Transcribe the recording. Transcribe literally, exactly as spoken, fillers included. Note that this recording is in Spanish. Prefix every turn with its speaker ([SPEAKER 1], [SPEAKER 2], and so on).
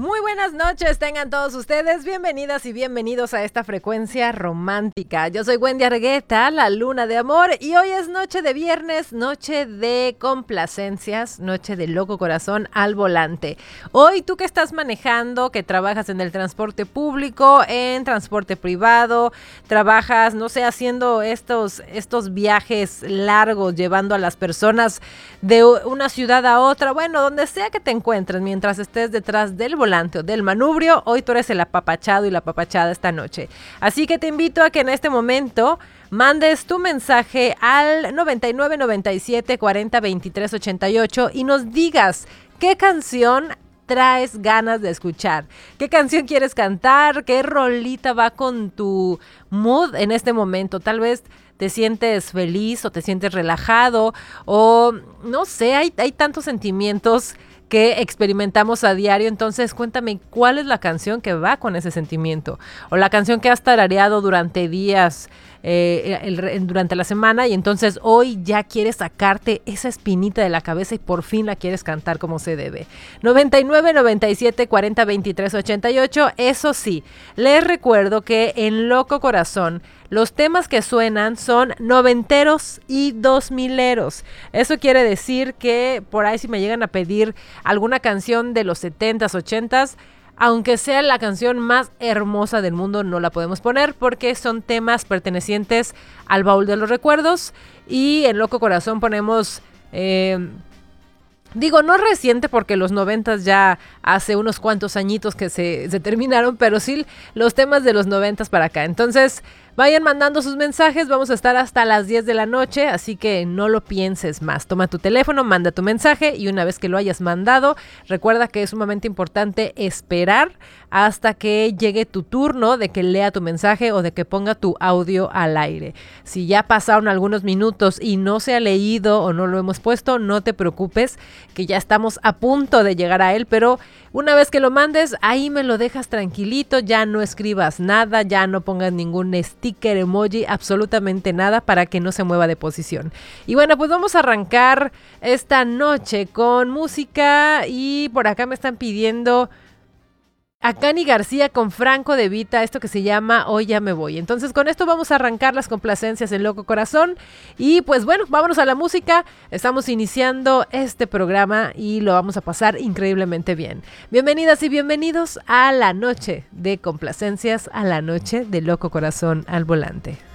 [SPEAKER 1] Muy buenas noches, tengan todos ustedes bienvenidas y bienvenidos a esta frecuencia romántica. Yo soy Wendy Argueta, la luna de amor, y hoy es noche de viernes, noche de complacencias, noche de loco corazón al volante. Hoy tú que estás manejando, que trabajas en el transporte público, en transporte privado, trabajas, no sé, haciendo estos, estos viajes largos, llevando a las personas de una ciudad a otra, bueno, donde sea que te encuentres, mientras estés detrás del volante o del manubrio, hoy tú eres el apapachado y la apapachada esta noche. Así que te invito a que en este momento mandes tu mensaje al noventa y nueve noventa y siete cuarenta veintitrés ochenta y ocho y nos digas qué canción traes ganas de escuchar, qué canción quieres cantar, qué rolita va con tu mood en este momento. Tal vez te sientes feliz o te sientes relajado o no sé, hay, hay tantos sentimientos que experimentamos a diario. Entonces cuéntame cuál es la canción que va con ese sentimiento o la canción que has tarareado durante días, eh, el, el, durante la semana, y entonces hoy ya quieres sacarte esa espinita de la cabeza y por fin la quieres cantar como se debe. noventa y nueve noventa y siete cuarenta veintitrés ochenta y ocho. Eso sí, les recuerdo que en Loco Corazón los temas que suenan son noventeros y dos mileros. Eso quiere decir que por ahí si me llegan a pedir alguna canción de los setentas, ochentas, aunque sea la canción más hermosa del mundo, no la podemos poner porque son temas pertenecientes al baúl de los recuerdos. Y en Loco Corazón ponemos... Eh, Digo, no reciente porque los noventas ya hace unos cuantos añitos que se, se terminaron, pero sí los temas de los noventas para acá. Entonces, vayan mandando sus mensajes, vamos a estar hasta las diez de la noche, así que no lo pienses más. Toma tu teléfono, manda tu mensaje y una vez que lo hayas mandado, recuerda que es sumamente importante esperar hasta que llegue tu turno de que lea tu mensaje o de que ponga tu audio al aire. Si ya pasaron algunos minutos y no se ha leído o no lo hemos puesto, no te preocupes, que ya estamos a punto de llegar a él, pero una vez que lo mandes, ahí me lo dejas tranquilito, ya no escribas nada, ya no pongas ningún sticker, emoji, absolutamente nada para que no se mueva de posición. Y bueno, pues vamos a arrancar esta noche con música y por acá me están pidiendo a Cani García con Franco De Vita, esto que se llama Hoy Ya Me Voy. Entonces con esto vamos a arrancar las complacencias en Loco Corazón y pues bueno, vámonos a la música. Estamos iniciando este programa y lo vamos a pasar increíblemente bien. Bienvenidas y bienvenidos a la noche de complacencias, a la noche de Loco Corazón al volante.